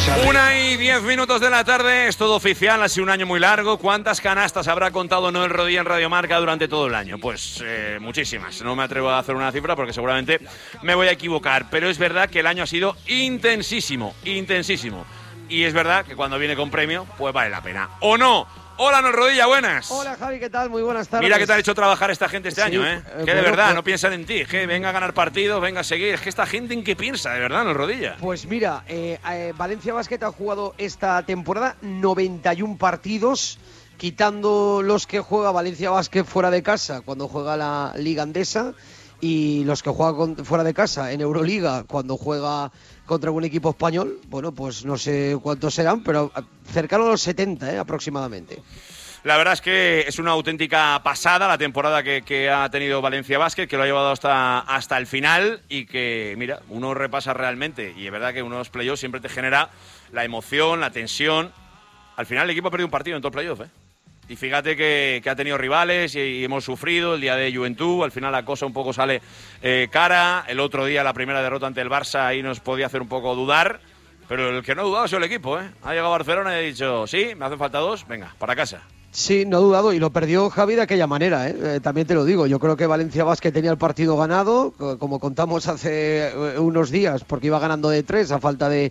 1:10 de la tarde, es todo oficial, ha sido un año muy largo. ¿Cuántas canastas habrá contado Noel Rodilla en Radio Marca durante todo el año? Pues muchísimas. No me atrevo a hacer una cifra porque seguramente me voy a equivocar, pero es verdad que el año ha sido intensísimo, intensísimo. Y es verdad que cuando viene con premio, pues vale la pena. ¿O no? Hola, Noel Rodilla, buenas. Hola, Javi, ¿qué tal? Muy buenas tardes. Mira que te ha hecho trabajar esta gente este año, ¿eh? Que de verdad no piensan en ti, que venga a ganar partidos, venga a seguir. Es que esta gente en qué piensa, de verdad, Noel Rodilla. Pues mira, Valencia Basket ha jugado esta temporada 91 partidos, quitando los que juega Valencia Basket fuera de casa, cuando juega la Liga Andesa, y los que juega fuera de casa en Euroliga, cuando juega contra un equipo español. Bueno, pues no sé cuántos serán, pero cercano a los 70, aproximadamente. La verdad es que es una auténtica pasada la temporada que ha tenido Valencia Basket, que lo ha llevado hasta el final y que, mira, uno repasa realmente y es verdad que unos playoffs siempre te genera la emoción, la tensión. Al final el equipo ha perdido un partido en todo el playoff, Y fíjate que ha tenido rivales y hemos sufrido el día de Juventud. Al final la cosa un poco sale cara. El otro día la primera derrota ante el Barça ahí nos podía hacer un poco dudar. Pero el que no ha dudado ha sido el equipo, Ha llegado a Barcelona y ha dicho, sí, me hacen falta 2, venga, para casa. Sí, no ha dudado, y lo perdió Javi de aquella manera, también te lo digo. Yo creo que Valencia Basket tenía el partido ganado, como contamos hace unos días, porque iba ganando de 3 a falta de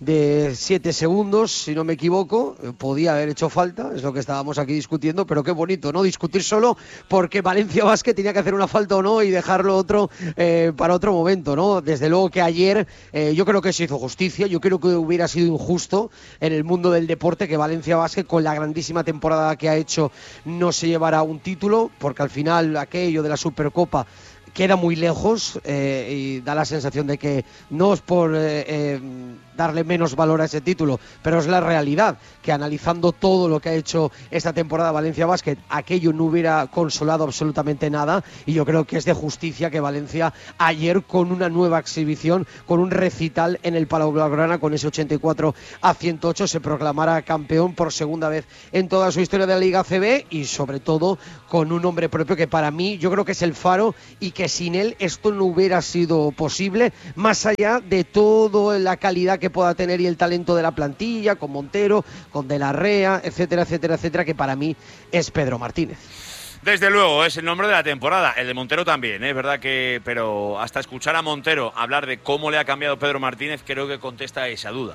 7 segundos, si no me equivoco. Podía haber hecho falta, es lo que estábamos aquí discutiendo, pero qué bonito, ¿no? Discutir solo porque Valencia Basket tenía que hacer una falta o no y dejarlo otro para otro momento, ¿no? Desde luego que ayer yo creo que se hizo justicia. Yo creo que hubiera sido injusto en el mundo del deporte que Valencia Basket, con la grandísima temporada que ha hecho, no se llevará un título, porque al final aquello de la Supercopa queda muy lejos, y da la sensación de que no es por darle menos valor a ese título, pero es la realidad, que analizando todo lo que ha hecho esta temporada Valencia Basket, aquello no hubiera consolado absolutamente nada, y yo creo que es de justicia que Valencia ayer, con una nueva exhibición, con un recital en el Palau Blaugrana, con ese 84-108, se proclamara campeón por segunda vez en toda su historia de la Liga ACB, y sobre todo con un nombre propio que para mí yo creo que es el faro, y que sin él esto no hubiera sido posible, más allá de toda la calidad que pueda tener y el talento de la plantilla, con Montero, con De la Rea, etcétera, etcétera, etcétera, que para mí es Pedro Martínez. Desde luego, es el nombre de la temporada. El de Montero también, es verdad que... Pero hasta escuchar a Montero hablar de cómo le ha cambiado Pedro Martínez, creo que contesta esa duda.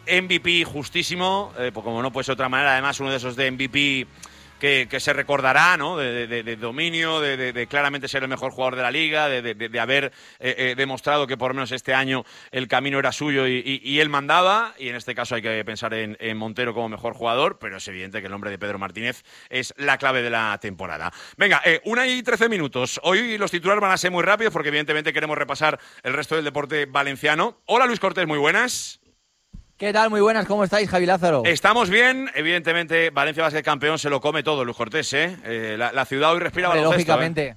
MVP justísimo, pues como no puede ser de otra manera, además uno de esos de MVP... Que se recordará, ¿no? De dominio, de claramente ser el mejor jugador de la liga, de haber demostrado que por lo menos este año el camino era suyo y él mandaba, y en este caso hay que pensar en Montero como mejor jugador, pero es evidente que el nombre de Pedro Martínez es la clave de la temporada. Venga, 1:13. Hoy los titulares van a ser muy rápidos porque evidentemente queremos repasar el resto del deporte valenciano. Hola Luis Cortés, muy buenas. ¿Qué tal? Muy buenas, ¿cómo estáis, Javi Lázaro? Estamos bien, evidentemente, Valencia va a ser campeón, se lo come todo, Luis Cortés, la ciudad hoy respira baloncesto. Lógicamente.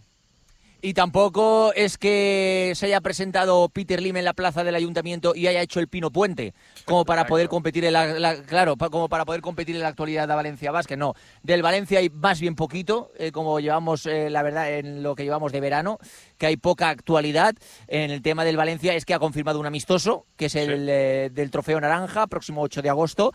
Y tampoco es que se haya presentado Peter Lim en la plaza del Ayuntamiento y haya hecho el Pino Puente, como para poder competir en como para poder competir en la actualidad de Valencia Basket. No, del Valencia hay más bien poquito, como llevamos, la verdad, en lo que llevamos de verano, que hay poca actualidad. En el tema del Valencia es que ha confirmado un amistoso, que es el del Trofeo Naranja, próximo 8 de agosto,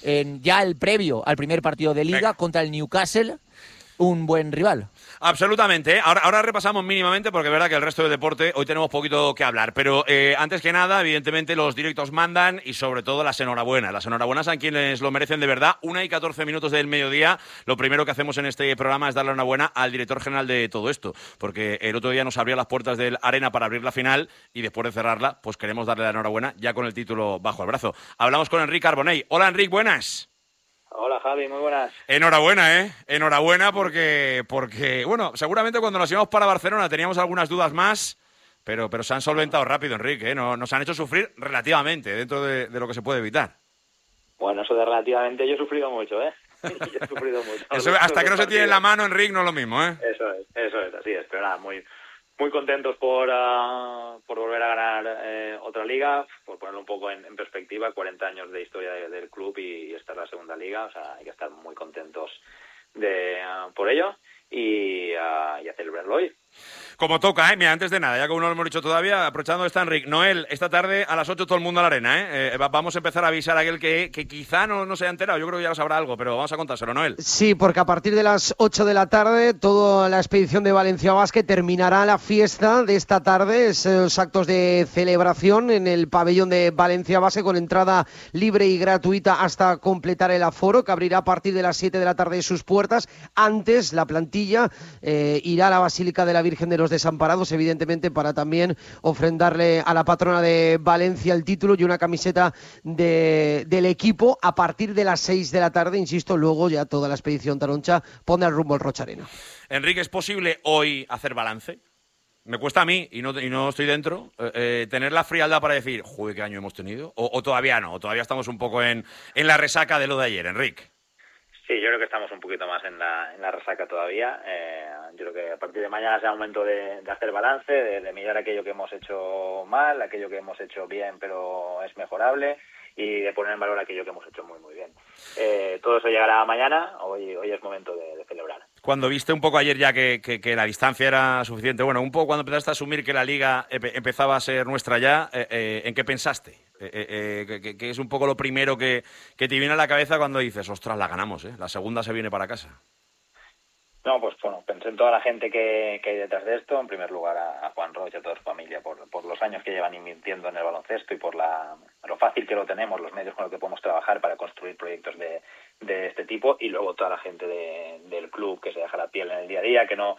ya el previo al primer partido de Liga contra el Newcastle, un buen rival. Absolutamente. Ahora repasamos mínimamente porque es verdad que el resto del deporte hoy tenemos poquito que hablar. Pero antes que nada, evidentemente los directos mandan y sobre todo las enhorabuenas. Las enhorabuenas a quienes lo merecen de verdad. 1:14 del mediodía. Lo primero que hacemos en este programa es darle la enhorabuena al director general de todo esto. Porque el otro día nos abrió las puertas del Arena para abrir la final y después de cerrarla, pues queremos darle la enhorabuena ya con el título bajo el brazo. Hablamos con Enric Carbonell. Hola Enric, buenas. Hola Javi, muy buenas. Enhorabuena, Enhorabuena porque bueno, seguramente cuando nos íbamos para Barcelona teníamos algunas dudas más, pero se han solventado rápido, Enrique, nos han hecho sufrir relativamente dentro de lo que se puede evitar. Bueno, eso de relativamente, yo he sufrido mucho, Yo he sufrido mucho. Eso, hasta que no se tiene en la mano, Enrique, no es lo mismo, Eso es, así es, pero nada, muy contentos por volver a ganar otra liga, por ponerlo un poco en perspectiva, 40 años de historia del club y esta es la segunda liga, o sea, hay que estar muy contentos por ello. y a celebrarlo hoy. Como toca, ¿eh? Mira, antes de nada, ya que uno lo hemos dicho todavía, aprovechando está Enric. Noel, esta tarde a las 8 todo el mundo a la arena, ¿eh? Vamos a empezar a avisar a aquel que quizá no se haya enterado. Yo creo que ya lo sabrá algo, pero vamos a contárselo, Noel. Sí, porque a partir de las 8 de la tarde toda la expedición de Valencia Basket terminará la fiesta de esta tarde, esos actos de celebración en el pabellón de Valencia Basket con entrada libre y gratuita hasta completar el aforo, que abrirá a partir de las 7 de la tarde sus puertas. Antes la plantilla irá a la Basílica de la Virgen de los Desamparados, evidentemente para también ofrendarle a la patrona de Valencia el título y una camiseta del equipo a partir de las 6 de la tarde, insisto, luego ya toda la expedición taroncha pone al rumbo el Rocha Arena. Enrique, ¿es posible hoy hacer balance? Me cuesta a mí, y no estoy dentro, tener la frialdad para decir, joder, ¿qué año hemos tenido? O todavía no, o todavía estamos un poco en la resaca de lo de ayer, Enrique. Sí, yo creo que estamos un poquito más en la resaca todavía. Yo creo que a partir de mañana será momento de hacer balance, de mirar aquello que hemos hecho mal, aquello que hemos hecho bien pero es mejorable, y de poner en valor aquello que hemos hecho muy, muy bien. Todo eso llegará mañana, hoy es momento de celebrar. Cuando viste un poco ayer ya que la distancia era suficiente, bueno, un poco cuando empezaste a asumir que la Liga empezaba a ser nuestra ya, ¿en qué pensaste? Que es un poco lo primero que te viene a la cabeza cuando dices, ostras, la ganamos, la segunda se viene para casa. No, pues bueno, pensé en toda la gente que hay detrás de esto. En primer lugar a Juan Roig y a toda su familia por los años que llevan invirtiendo en el baloncesto y por lo fácil que lo tenemos, los medios con los que podemos trabajar para construir proyectos de este tipo, y luego toda la gente del club que se deja la piel en el día a día, que no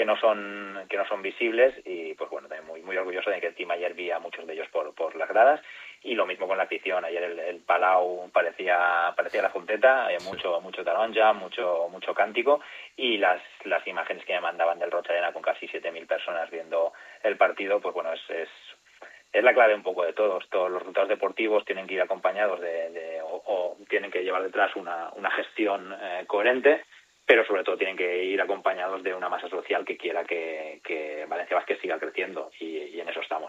son visibles, y pues bueno, también muy, muy orgulloso de que el team ayer vi a muchos de ellos por las gradas. Y lo mismo con la afición. Ayer el Palau parecía la Fonteta, mucho taronja, mucho cántico, y las imágenes que me mandaban del Rocha Arena con casi 7.000 personas viendo el partido, pues bueno, es la clave un poco de todos. Todos los resultados deportivos tienen que ir acompañados o tienen que llevar detrás una gestión coherente, pero sobre todo tienen que ir acompañados de una masa social que quiera que Valencia Basket siga creciendo, y en eso estamos.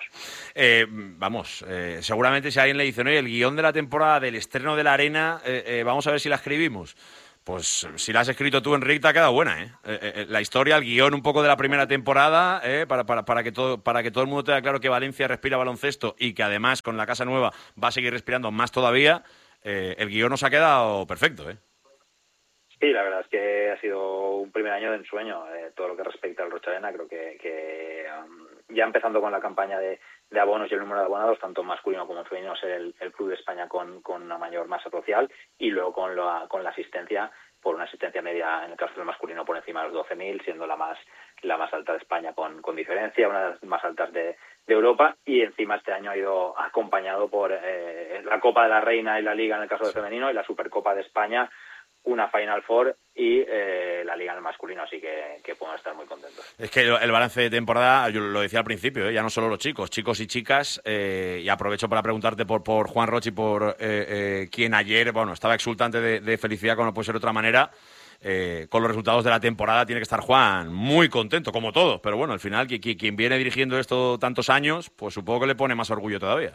Seguramente si alguien le dice, no, el guión de la temporada del estreno de la Arena, vamos a ver si la escribimos. Pues si la has escrito tú, Enrique, te ha quedado buena, la historia, el guión un poco de la primera temporada, para que todo el mundo tenga claro que Valencia respira baloncesto y que además con la casa nueva va a seguir respirando más todavía. El guión nos ha quedado perfecto, Sí, la verdad es que ha sido un primer año de ensueño, todo lo que respecta al Rocha Arena. Creo que ya empezando con la campaña de abonos y el número de abonados, tanto masculino como femenino, ser el club de España con una mayor masa social, y luego con la asistencia, por una asistencia media en el caso del masculino por encima de los 12.000, siendo la más alta de España con diferencia, una de las más altas de Europa, y encima este año ha ido acompañado por la Copa de la Reina y la Liga en el caso del femenino, y la Supercopa de España, una Final Four, y la Liga en el masculino, así que podemos estar muy contentos. Es que el balance de temporada, yo lo decía al principio, ya no solo los chicos y chicas, y aprovecho para preguntarte por Juan Roig y por quien ayer, bueno, estaba exultante de felicidad, como no puede ser de otra manera. Con los resultados de la temporada tiene que estar Juan muy contento, como todos, pero bueno, al final quien viene dirigiendo esto tantos años, pues supongo que le pone más orgullo todavía.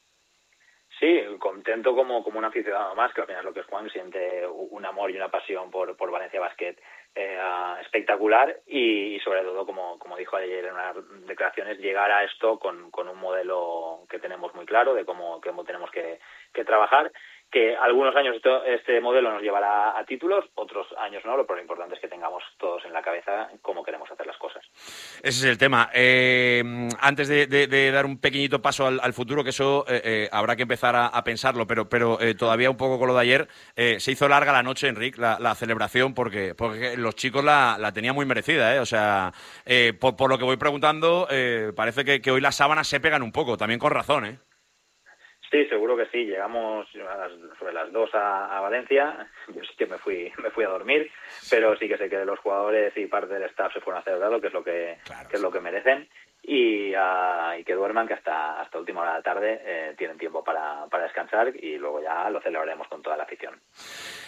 Sí, contento como un aficionado más, que al final lo que es Juan, siente un amor y una pasión por Valencia Basket espectacular, y sobre todo, como dijo ayer en unas declaraciones, llegar a esto con un modelo que tenemos muy claro de cómo tenemos que trabajar, que algunos años este modelo nos llevará a títulos, otros años no, pero lo importante es que tengamos todos en la cabeza cómo queremos hacer las cosas. Ese es el tema. Antes de dar un pequeñito paso al futuro, que eso habrá que empezar a pensarlo, pero todavía un poco con lo de ayer, se hizo larga la noche, Enric, la celebración, porque los chicos la tenían muy merecida, o sea, por lo que voy preguntando, parece que hoy las sábanas se pegan un poco, también con razón, Sí, seguro que sí. Llegamos sobre las 2 a Valencia. Yo sí que me fui a dormir, pero sí que sé que los jugadores y parte del staff se fueron a celebrarlo, que es lo que merecen, y que duerman, que hasta última hora de la tarde tienen tiempo para descansar, y luego ya lo celebraremos con toda la afición.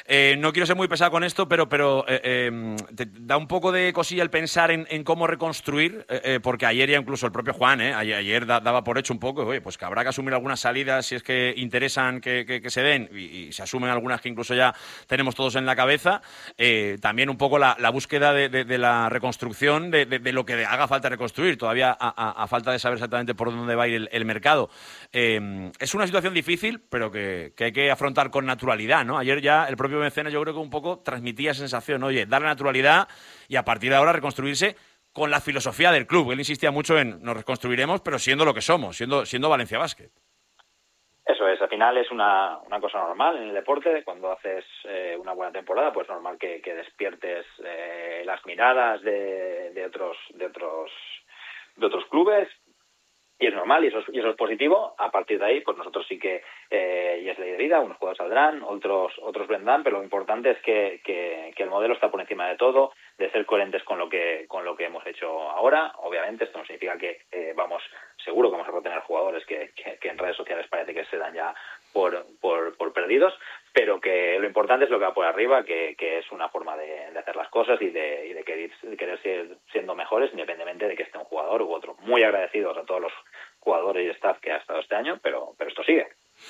No quiero ser muy pesado con esto, pero te da un poco de cosilla el pensar en cómo reconstruir, porque ayer ya incluso el propio Juan, ayer daba por hecho un poco, oye, pues que habrá que asumir algunas salidas si es que interesan que se den, y se asumen algunas que incluso ya tenemos todos en la cabeza. También un poco la búsqueda de la reconstrucción, de lo que haga falta reconstruir, todavía a falta de saber exactamente por dónde va a ir el mercado. Es una situación difícil, pero que hay que afrontar con naturalidad, ¿no? Ayer ya el propio Mecenas yo creo que un poco transmitía sensación, oye, darle naturalidad y a partir de ahora reconstruirse con la filosofía del club. Él insistía mucho en nos reconstruiremos, pero siendo lo que somos, siendo Valencia Basket. Eso es, al final es una cosa normal en el deporte. Cuando haces una buena temporada, pues normal que despiertes las miradas de otros clubes. Y es normal, y eso es positivo. A partir de ahí, pues nosotros sí que, y es ley de vida, unos jugadores saldrán, otros vendrán, pero lo importante es que el modelo está por encima de todo, de ser coherentes con lo que hemos hecho ahora. Obviamente esto no significa que seguro que vamos a retener jugadores que en redes sociales parece que se dan ya por perdidos, pero que lo importante es lo que va por arriba, que es una forma de hacer las cosas y de querer seguir siendo mejores, independientemente de que esté un jugador u otro. Muy agradecidos a todos los jugadores y staff que ha estado este año, pero esto sigue.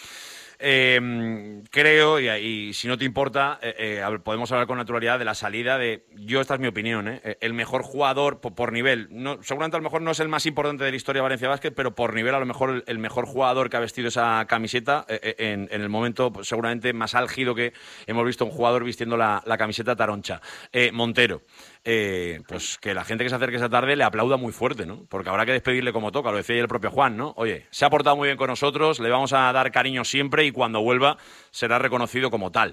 Creo, y si no te importa, podemos hablar con naturalidad de la salida esta es mi opinión, el mejor jugador por nivel, seguramente a lo mejor no es el más importante de la historia de Valencia Basket, pero por nivel a lo mejor el mejor jugador que ha vestido esa camiseta en el momento pues, seguramente más álgido que hemos visto un jugador vistiendo la camiseta taroncha, Montero. Pues que la gente que se acerque esa tarde le aplauda muy fuerte, ¿no? Porque habrá que despedirle como toca, lo decía ayer el propio Juan, ¿no? Oye, se ha portado muy bien con nosotros, le vamos a dar cariño siempre y cuando vuelva será reconocido como tal.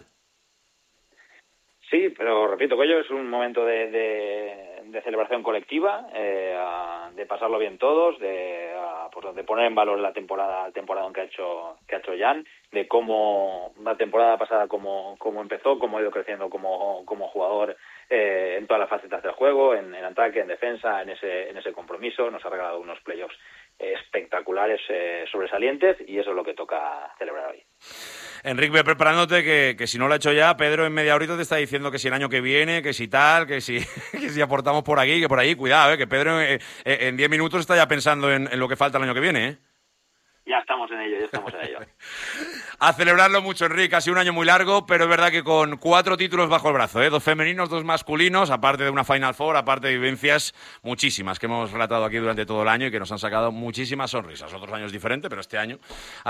Sí, pero repito, Coello, es un momento de celebración colectiva, de pasarlo bien todos, de poner en valor el temporada que ha hecho Jan, de cómo la temporada pasada cómo empezó, cómo ha ido creciendo como jugador en todas las facetas del juego, en ataque, en defensa, en ese compromiso. Nos ha regalado unos playoffs espectaculares, sobresalientes, y eso es lo que toca celebrar hoy. Enrique, ve preparándote que si no lo ha hecho ya, Pedro en media horita te está diciendo que si el año que viene, que si tal, que si aportamos por aquí, que por ahí, cuidado, que Pedro en 10 minutos está ya pensando en lo que falta el año que viene, ¿eh? Ya estamos en ello. A celebrarlo mucho, Enrique. Ha sido un año muy largo, pero es verdad que con 4 títulos bajo el brazo, 2 femeninos, 2 masculinos, aparte de una Final Four, aparte de vivencias muchísimas que hemos relatado aquí durante todo el año y que nos han sacado muchísimas sonrisas. Otros años diferentes, pero este año